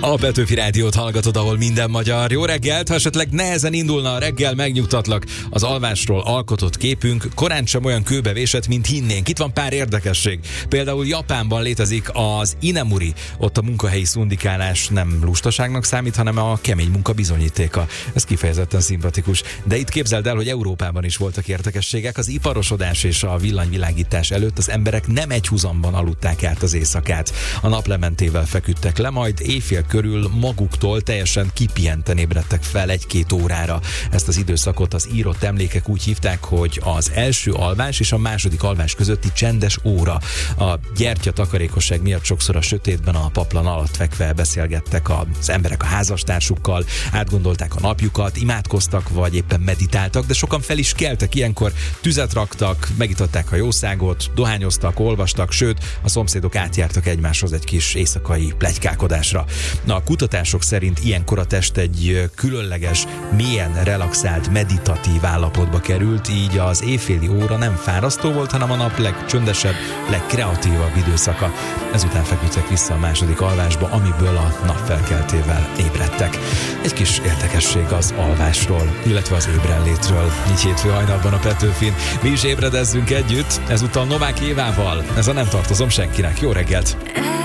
A Petőfi Rádiót hallgatod, ahol minden magyar. Jó reggelt, ha esetleg nehezen indulna a reggel, megnyugtatlak. Az alvásról alkotott képünk korán sem olyan kőbevésett, mint hinnénk. Itt van pár érdekesség. Például Japánban létezik az inemuri. Ott a munkahelyi szundikálás nem lustaságnak számít, hanem a kemény munka bizonyítéka. Ez kifejezetten szimpatikus. De itt képzeld el, hogy Európában is voltak érdekességek. Az iparosodás és a villanyvilágítás előtt az emberek nem egyhuzamban aludták át az éjszakát. A naplementével feküdtek le, majd éjfél körül maguktól teljesen kipihenten ébredtek fel 1-2 órára. Ezt az időszakot az írott emlékek úgy hívták, hogy az első alvás és a második alvás közötti csendes óra. A gyertya takarékosság miatt sokszor a sötétben a paplan alatt fekve beszélgettek az emberek a házastársukkal, átgondolták a napjukat, imádkoztak vagy éppen meditáltak, de sokan fel is keltek ilyenkor, tüzet raktak, megitották a jószágot, dohányoztak, olvastak, sőt, a szomszédok átjártak egymáshoz egy kis éjszakai pletykálkodásra. Na, a kutatások szerint ilyenkor a test egy különleges, mélyen relaxált, meditatív állapotba került, így az éjféli óra nem fárasztó volt, hanem a nap legcsöndesebb, legkreatívabb időszaka. Ezután feküdtek vissza a második alvásba, amiből a nap felkeltével ébredtek. Egy kis érdekesség az alvásról, illetve az ébrenlétről. Így hétfő hajnalban a Petőfin. Mi is ébredezzünk együtt, ezúttal Novák Évával. Ez a Nem tartozom senkinek. Jó reggelt!